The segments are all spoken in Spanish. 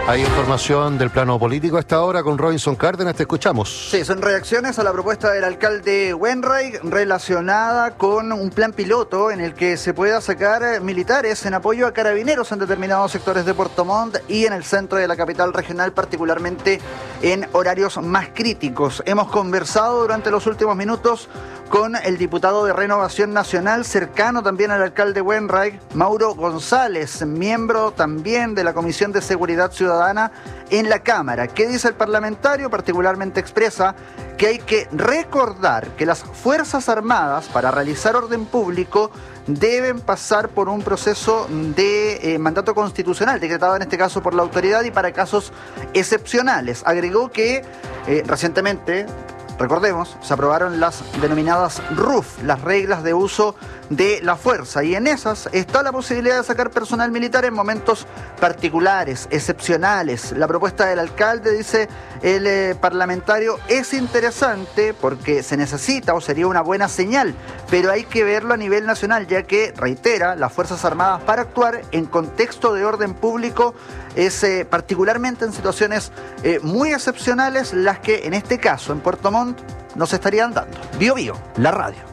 Hay información del plano político a esta hora con Robinson Cárdenas, te escuchamos. Sí, son reacciones a la propuesta del alcalde Wainwright relacionada con un plan piloto en el que se pueda sacar militares en apoyo a carabineros en determinados sectores de Puerto Montt y en el centro de la capital regional, particularmente en horarios más críticos. Hemos conversado durante los últimos minutos con el diputado de Renovación Nacional, cercano también al alcalde Wainwright, Mauro González, miembro también de la Comisión de Seguridad Ciudadana en la Cámara. ¿Qué dice el parlamentario? Particularmente expresa que hay que recordar que las Fuerzas Armadas, para realizar orden público, deben pasar por un proceso de mandato constitucional, decretado en este caso por la autoridad y para casos excepcionales. Agregó que recientemente, recordemos, se aprobaron las denominadas RUF, las reglas de uso de la fuerza, y en esas está la posibilidad de sacar personal militar en momentos particulares, excepcionales. La propuesta del alcalde, dice el parlamentario, es interesante porque se necesita o sería una buena señal, pero hay que verlo a nivel nacional, ya que, reitera, las Fuerzas Armadas para actuar en contexto de orden público es particularmente en situaciones muy excepcionales las que en este caso en Puerto Montt nos estarían dando. Bio Bio, la radio.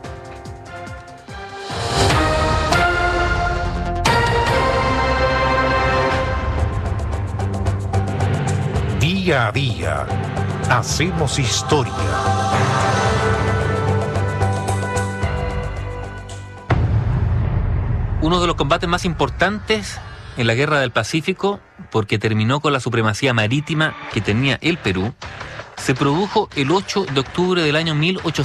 Día a día hacemos historia. Uno de los combates más importantes en la Guerra del Pacífico, porque terminó con la supremacía marítima que tenía el Perú, se produjo el 8 de octubre del año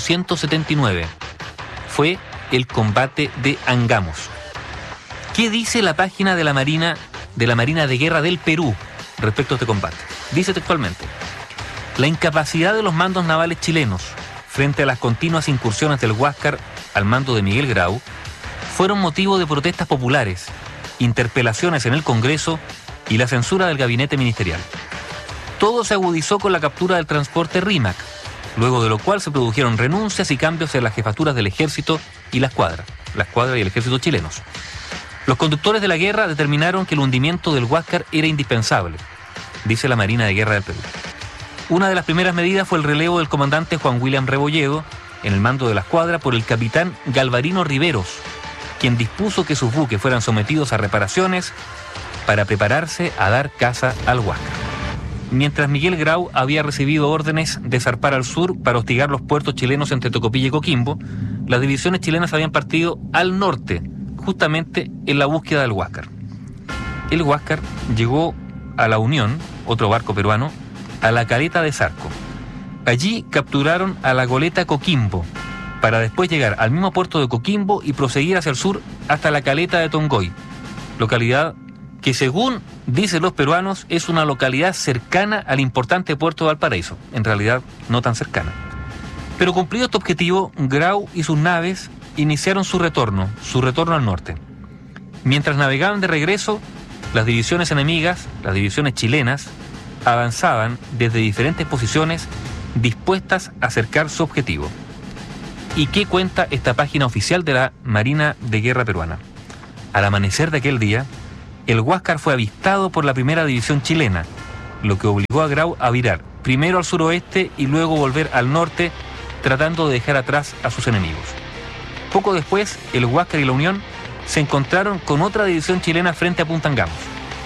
1879. Fue el combate de Angamos. ¿Qué dice la página de la Marina de Guerra del Perú respecto a este combate? Dice textualmente: la incapacidad de los mandos navales chilenos frente a las continuas incursiones del Huáscar al mando de Miguel Grau fueron motivo de protestas populares, interpelaciones en el Congreso y la censura del gabinete ministerial. Todo se agudizó con la captura del transporte Rímac, luego de lo cual se produjeron renuncias y cambios en las jefaturas del ejército y la escuadra y el ejército chilenos. Los conductores de la guerra determinaron que el hundimiento del Huáscar era indispensable, dice la Marina de Guerra del Perú. Una de las primeras medidas fue el relevo del comandante Juan William Rebolledo en el mando de la escuadra por el capitán Galvarino Riveros, quien dispuso que sus buques fueran sometidos a reparaciones para prepararse a dar caza al Huáscar. Mientras Miguel Grau había recibido órdenes de zarpar al sur para hostigar los puertos chilenos entre Tocopilla y Coquimbo, las divisiones chilenas habían partido al norte, justamente en la búsqueda del Huáscar. El Huáscar llegó a la Unión, otro barco peruano, a la caleta de Zarco. Allí capturaron a la goleta Coquimbo, para después llegar al mismo puerto de Coquimbo y proseguir hacia el sur hasta la caleta de Tongoy, localidad que, según dicen los peruanos, es una localidad cercana al importante puerto de Valparaíso, en realidad no tan cercana. Pero cumplido este objetivo, Grau y sus naves iniciaron su retorno al norte. Mientras navegaban de regreso, las divisiones enemigas, las divisiones chilenas, avanzaban desde diferentes posiciones dispuestas a acercar su objetivo. ¿Y qué cuenta esta página oficial de la Marina de Guerra peruana? Al amanecer de aquel día, el Huáscar fue avistado por la primera división chilena, lo que obligó a Grau a virar primero al suroeste y luego volver al norte, tratando de dejar atrás a sus enemigos. Poco después, el Huáscar y la Unión se encontraron con otra división chilena frente a Punta Angamos.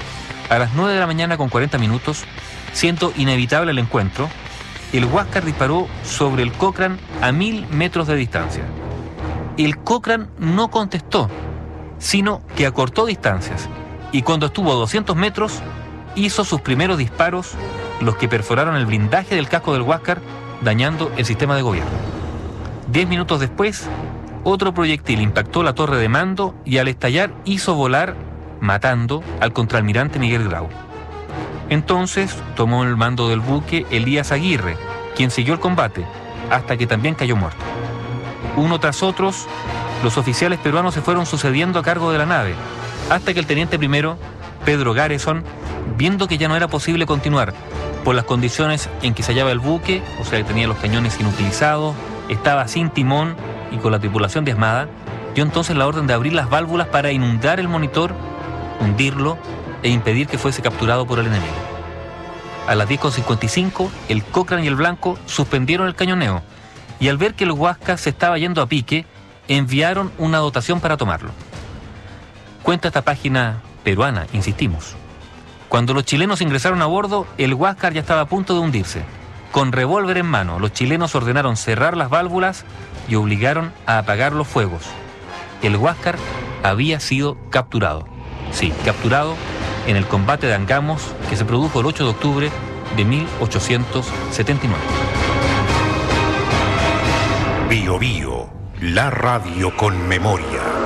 A las 9 de la mañana con 40 minutos, siendo inevitable el encuentro, el Huáscar disparó sobre el Cochrane a 1000 metros de distancia. El Cochrane no contestó, sino que acortó distancias, y cuando estuvo a 200 metros, hizo sus primeros disparos, los que perforaron el blindaje del casco del Huáscar, dañando el sistema de gobierno. 10 minutos después, otro proyectil impactó la torre de mando y al estallar hizo volar, matando al contraalmirante Miguel Grau. Entonces tomó el mando del buque Elías Aguirre, quien siguió el combate, hasta que también cayó muerto. Uno tras otros, los oficiales peruanos se fueron sucediendo a cargo de la nave, hasta que el teniente primero, Pedro Garrison, viendo que ya no era posible continuar por las condiciones en que se hallaba el buque, o sea que tenía los cañones inutilizados, estaba sin timón y con la tripulación diezmada, dio entonces la orden de abrir las válvulas para inundar el monitor, hundirlo e impedir que fuese capturado por el enemigo. A las 10:55, el Cochrane y el Blanco suspendieron el cañoneo y al ver que el Huáscar se estaba yendo a pique, enviaron una dotación para tomarlo. Cuenta esta página peruana, insistimos. Cuando los chilenos ingresaron a bordo, el Huáscar ya estaba a punto de hundirse. Con revólver en mano, los chilenos ordenaron cerrar las válvulas y obligaron a apagar los fuegos. El Huáscar había sido capturado. Sí, capturado en el combate de Angamos que se produjo el 8 de octubre de 1879. Bio Bio, la radio con memoria.